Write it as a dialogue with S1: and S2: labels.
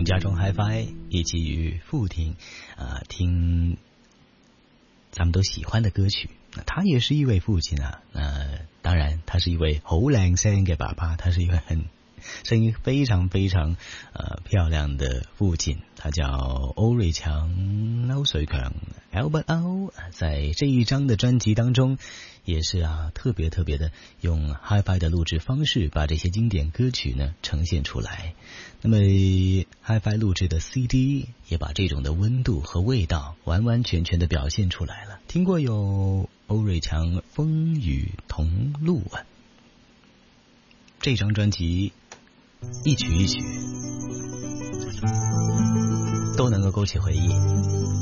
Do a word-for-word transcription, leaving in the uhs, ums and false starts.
S1: 家中 HiFi， 一起与父亲啊、呃、听咱们都喜欢的歌曲。他也是一位父亲啊，呃，当然他是一位好靚聲嘅爸爸，他是一位很声音非常非常呃漂亮的父亲，他叫欧瑞强，欧瑞强 Albert O， 在这一张的专辑当中也是啊特别特别的用 HiFi 的录制方式把这些经典歌曲呢呈现出来。那么 HiFi 录制的 C D 也把这种的温度和味道完完全全的表现出来了。听过有欧瑞强风雨同路啊，这张专辑一曲一曲都能够勾起回忆。